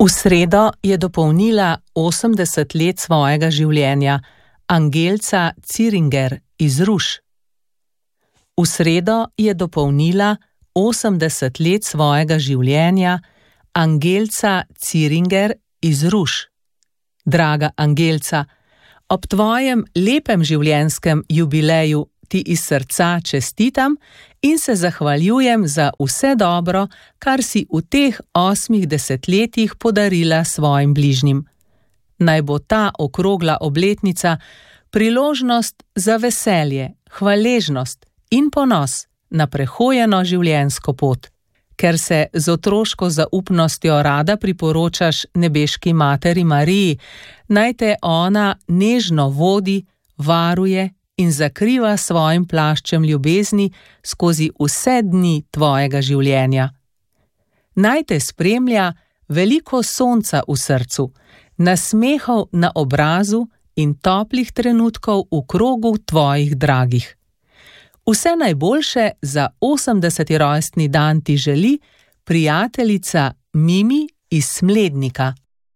V sredo je dopolnila 80 let svojega življenja Angelca Ziringer iz Ruš. V sredo je dopolnila 80 let svojega življenja Angelca Ziringer iz Ruš. Draga Angelca, ob tvojem lepem življenjskem jubileju ti iz srca čestitam in se zahvaljujem za vse dobro, kar si v teh 8 desetletjih podarila svojim bližnjim. Naj bo ta okrogla obletnica priložnost za veselje, hvaležnost in ponos na prehojeno življenjsko pot. Ker se z otroško zaupnostjo rada priporočaš nebeški materi Mariji, naj te ona nežno vodi, varuje in zakriva svojim plaščem ljubezni skozi vse dni tvojega življenja. Naj te spremlja veliko sonca v srcu, nasmehov na obrazu in toplih trenutkov v krogu tvojih dragih. Vse najboljše za 80. rojstni dan ti želi prijateljica Mimi iz Smlednika.